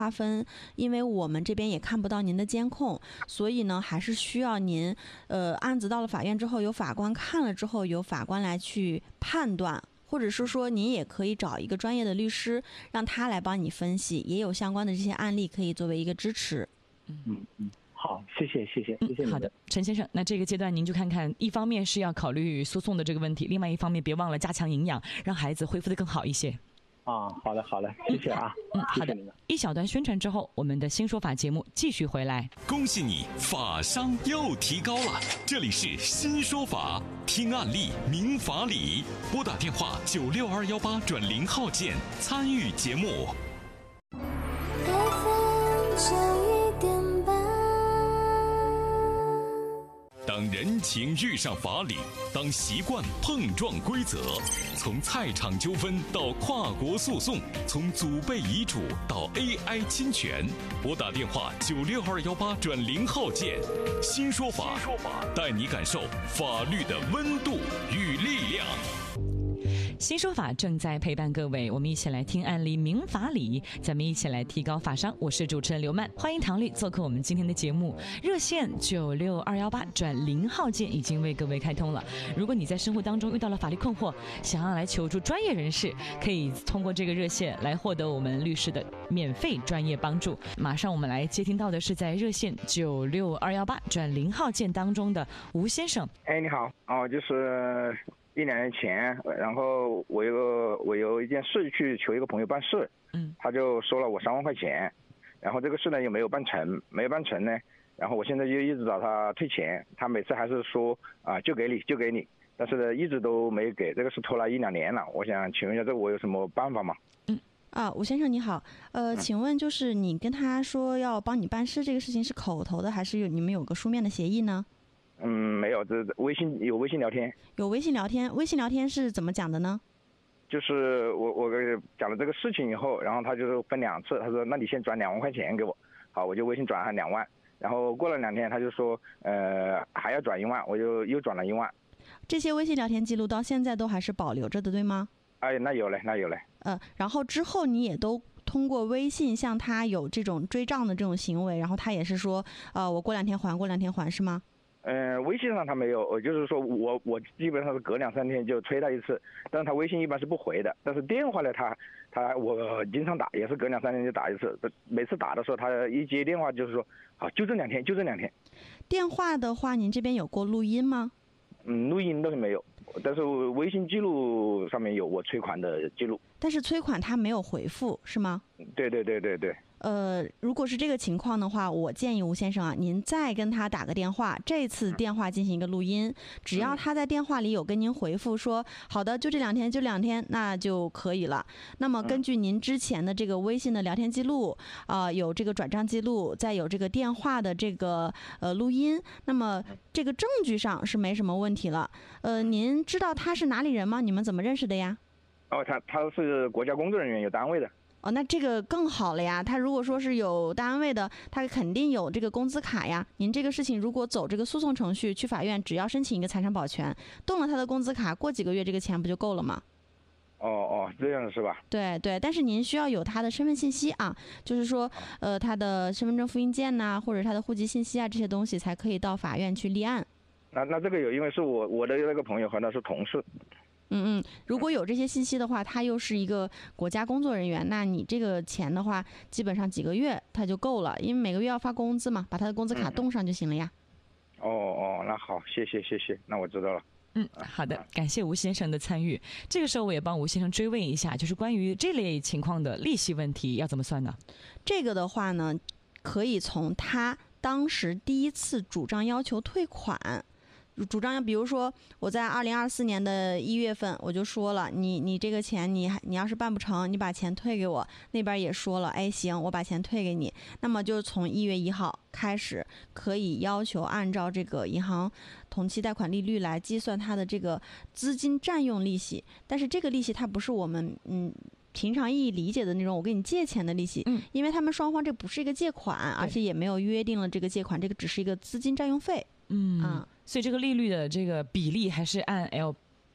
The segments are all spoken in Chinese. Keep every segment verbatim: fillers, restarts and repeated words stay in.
划分，因为我们这边也看不到您的监控，所以呢，还是需要您，呃，案子到了法院之后，由法官看了之后，由法官来去判断，或者是说您也可以找一个专业的律师，让他来帮你分析，也有相关的这些案例可以作为一个支持。 嗯嗯，好，谢谢谢谢谢谢、嗯。 好的，陈先生，那这个阶段您就看看，一方面是要考虑诉讼的这个问题，另外一方面别忘了加强营养，让孩子恢复得更好一些。 啊，好的好的，谢谢啊。 嗯，好的。一小段宣传之后，我们的新说法节目继续回来。 恭喜你，法商又提高了。这里是新说法，听案例明法理，拨打电话九六二幺八转零号键参与节目。当人情遇上法理，当习惯碰撞规则，从菜场纠纷到跨国诉讼，从祖辈遗嘱到 A I 侵权，拨打电话九六二幺八转零号键，新说法，带你感受法律的温度与力量。 新说法正在陪伴各位，我们一起来听案例明法理，咱们一起来提高法商。我是主持人刘曼，欢迎唐律做客我们今天的节目。热线九六二幺八转零号键已经为各位开通了。如果你在生活当中遇到了法律困惑，想要来求助专业人士，可以通过这个热线来获得我们律师的免费专业帮助。马上我们来接听到的是在热线九六二幺八转零号键当中的吴先生。 哎，你好，哦，就是一两年前，然后我有我有一件事去求一个朋友办事， 嗯， 他就收了我三万块钱，然后这个事呢又没有办成，没有办成呢，然后我现在就一直找他退钱，他每次还是说啊就给你就给你，但是呢一直都没给，这个是拖了一两年了，我想请问一下，这我有什么办法吗？ 嗯啊，吴先生你好，呃，请问就是你跟他说要帮你办事这个事情是口头的，还是有你们有个书面的协议呢？ 嗯，没有，这微信有微信聊天， 有微信聊天，微信聊天是怎么讲的呢？ 就是我我讲了这个事情以后，然后他就是分两次，他说那你先转两万块钱给我，好，我就微信转他两万，然后过了两天他就说呃还要转一万，我就又转了一万。 这些微信聊天记录到现在都还是保留着的，对吗？ 哎，那有嘞，那有嘞。 呃，然后之后你也都通过微信向他有这种追账的这种行为，然后他也是说呃我过两天还，过两天还是吗？ 嗯、呃，微信上他没有，就是说我我基本上是隔两三天就催他一次，但是他微信一般是不回的，但是电话呢，他他我经常打，也是隔两三天就打一次，每次打的时候他一接电话就是说好就这两天就这两天。 电话的话，您这边有过录音吗？ 嗯，录音倒是没有，但是微信记录上面有我催款的记录。 但是催款他没有回复是吗？ 对对对对对。 呃，如果是这个情况的话，我建议吴先生啊，您再跟他打个电话，这次电话进行一个录音，只要他在电话里有跟您回复说好的，就这两天就两天，那就可以了。那么根据您之前的这个微信的聊天记录啊、呃，有这个转账记录，再有这个电话的这个呃录音，那么这个证据上是没什么问题了。呃，您知道他是哪里人吗？你们怎么认识的呀？ 哦，他他是国家工作人员，有单位的。 哦，那这个更好了呀。他如果说是有单位的，他肯定有这个工资卡呀。您这个事情如果走这个诉讼程序去法院，只要申请一个财产保全，动了他的工资卡，过几个月这个钱不就够了吗？ 哦哦，这样是吧？ 对对，但是您需要有他的身份信息啊，就是说，呃，他的身份证复印件呐、啊，或者他的户籍信息啊，这些东西才可以到法院去立案。 那那这个有，因为是我我的那个朋友和他是同事。 嗯嗯，如果有这些信息的话，他又是一个国家工作人员，那你这个钱的话，基本上几个月他就够了，因为每个月要发工资嘛，把他的工资卡动上就行了呀。 嗯、哦哦，那好，谢谢谢谢，那我知道了。 嗯，好的，感谢吴先生的参与。这个时候我也帮吴先生追问一下，就是关于这类情况的利息问题要怎么算呢？ 这个的话呢，可以从他当时第一次主张要求退款。主张，比如说我在二零二四年的一月份我就说了，你你这个钱你你要是办不成，你把钱退给我。那边也说了，哎行，我把钱退给你。那么就从一月一号开始，可以要求按照这个银行同期贷款利率来计算它的这个资金占用利息。但是这个利息它不是我们嗯。平常意义理解的那种我给你借钱的利息， 嗯， 因为他们双方这不是一个借款，而且也没有约定了这个借款，这个只是一个资金占用费， 嗯啊， 所以这个利率的这个比例还是按 L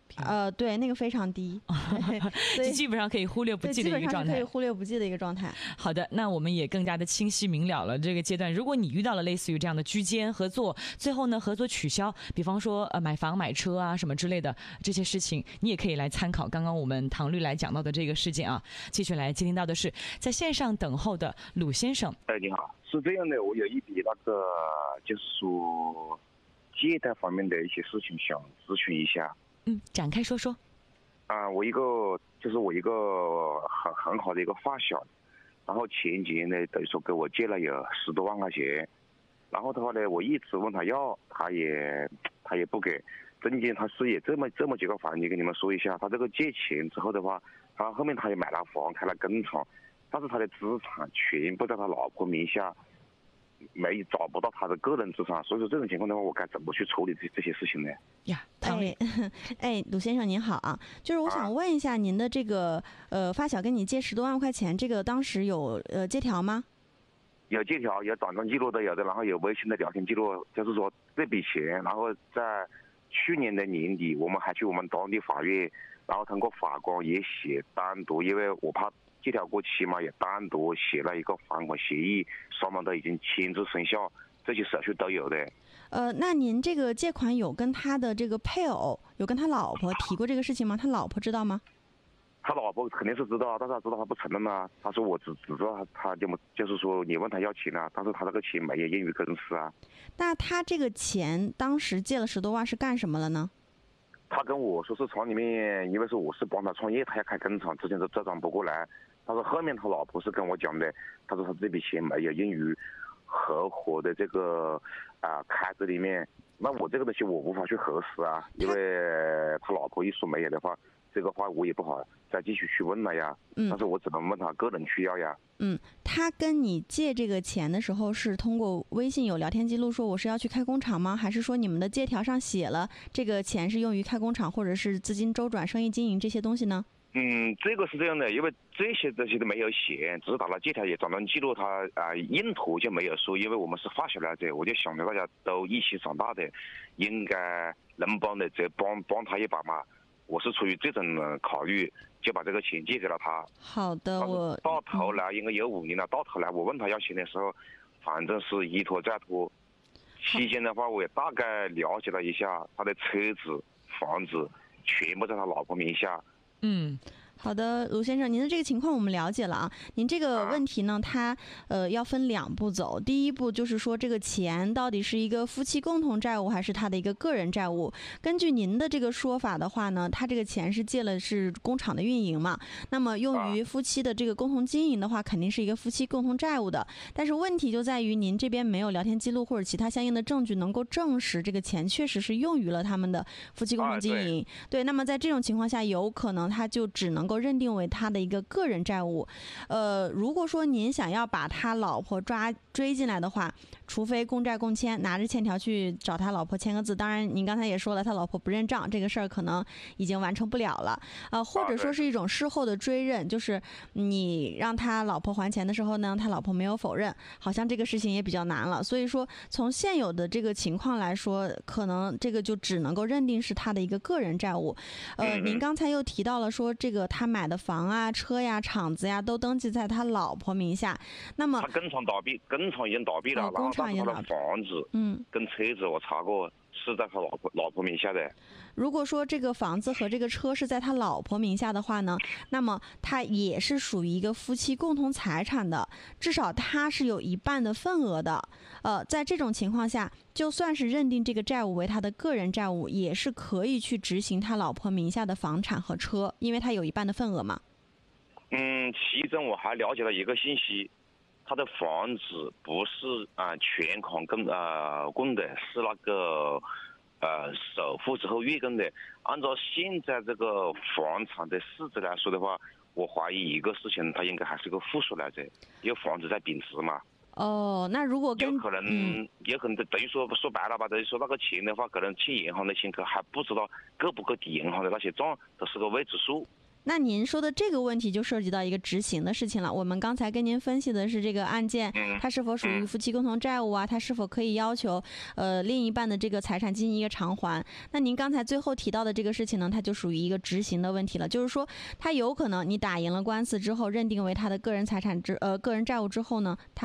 呃，对，那个非常低， 就基本上可以忽略不计的一个状态。 可以忽略不计的一个状态。 好的，那我们也更加的清晰明了了。这个阶段，如果你遇到了类似于这样的居间合作，最后呢合作取消，比方说呃买房买车啊什么之类的这些事情，你也可以来参考刚刚我们唐律来讲到的这个事件啊。继续来接听到的是在线上等候的鲁先生。 哎，你好，是这样的，我有一笔那个就是说借贷方面的一些事情想咨询一下。 嗯，展开说说。 啊，我一个就是我一个很很好的一个发小，然后前几年呢，等于说给我借了有十多万块钱，然后的话呢，我一直问他要，他也他也不给。中间他是也这么这么几个环节跟你们说一下，他这个借钱之后的话，他后面他也买了房，开了工厂，但是他的资产全部在他老婆名下。没找不到他的个人资产，所以说这种情况的话，我该怎么去处理这这些事情呢？ 呀， 哎，哎，鲁先生您好啊，就是我想问一下，您的这个呃发小跟你借十多万块钱，这个当时有呃借条吗？ 有借条，有转账记录的，有的，然后有微信的聊天记录，就是说这笔钱，然后在去年的年底，我们还去我们当地法院，然后通过法官也写单独，因为我怕借条过期嘛，也单独写了一个还款协议，双方都已经签字生效，这些手续都有的。 呃，那您这个借款有跟他的这个配偶，有跟他老婆提过这个事情吗？他老婆知道吗？ 他老婆肯定是知道，但是他知道他不承认啊。他说我只只知道他他就就是说你问他要钱啊，但是他这个钱没有用于公司啊。 那他这个钱当时借了十多万是干什么了呢？ 他跟我说是厂里面，因为是我是帮他创业，他要开工厂，之前是周转不过来。但是后面他老婆是跟我讲的，他说他这笔钱没有用于合伙的这个啊、呃、开支里面。那我这个东西我无法去核实啊，因为他老婆一说没有的话，这个话我也不好再继续去问了呀。嗯，但是我只能问他个人需要呀。 嗯，他跟你借这个钱的时候是通过微信有聊天记录说我是要去开工厂吗？还是说你们的借条上写了这个钱是用于开工厂或者是资金周转、生意经营这些东西呢？ 嗯，这个是这样的，因为这些东西都没有写，只是打了借条也转账记录，他啊、呃、用途就没有说，因为我们是发小来着，我就想着大家都一起长大的，应该能帮的就帮帮他一把嘛。我是出于这种考虑，就把这个钱借给了他。 好的，我到头来应该有五年了，到头来我问他要钱的时候，反正是一拖再拖。期间的话，我也大概了解了一下，他的车子、房子全部在他老婆名下。 嗯。 好的，卢先生，您的这个情况我们了解了啊。您这个问题呢，它呃要分两步走。第一步就是说，这个钱到底是一个夫妻共同债务还是他的一个个人债务？根据您的这个说法的话呢，他这个钱是借了是工厂的运营嘛，那么用于夫妻的这个共同经营的话，肯定是一个夫妻共同债务的。但是问题就在于您这边没有聊天记录或者其他相应的证据能够证实这个钱确实是用于了他们的夫妻共同经营。啊、对, 对，那么在这种情况下，有可能他就只能够认定为他的一个个人债务。呃，如果说您想要把他老婆抓追进来的话，除非公债公签，拿着欠条去找他老婆签个字。当然您刚才也说了，他老婆不认账，这个事儿可能已经完成不了了。呃，或者说是一种事后的追认，就是你让他老婆还钱的时候呢，他老婆没有否认，好像这个事情也比较难了。所以说从现有的这个情况来说，可能这个就只能够认定是他的一个个人债务。呃，您刚才又提到了说这个他买的房啊、车呀、厂子呀都登记在他老婆名下，那么他工厂倒闭，工厂已经倒闭了， 哦、工厂已经倒闭， 然后他的房子、 嗯， 跟车子我查过是在他老婆老婆名下的。 如果说这个房子和这个车是在他老婆名下的话呢，那么他也是属于一个夫妻共同财产的，至少他是有一半的份额的。呃，在这种情况下，就算是认定这个债务为他的个人债务，也是可以去执行他老婆名下的房产和车，因为他有一半的份额嘛。 嗯，其中我还了解了一个信息，他的房子不是啊、呃、全款供呃供的，是那个呃首付之后月供的。按照现在这个房产的市值来说的话，我怀疑一个事情，它应该还是个负数来着，因为房子在贬值嘛。 哦，那如果跟有可能，嗯、有可能等于说说白了吧，等于说那个钱的话，可能欠银行的钱，可还不知道够不够抵银行的那些账，都是个未知数。 那您说的这个问题就涉及到一个执行的事情了。我们刚才跟您分析的是这个案件，它是否属于夫妻共同债务啊？它是否可以要求呃另一半的这个财产进行一个偿还？那您刚才最后提到的这个事情呢，它就属于一个执行的问题了。就是说，它有可能你打赢了官司之后，认定为他的个人财产之呃个人债务之后呢，他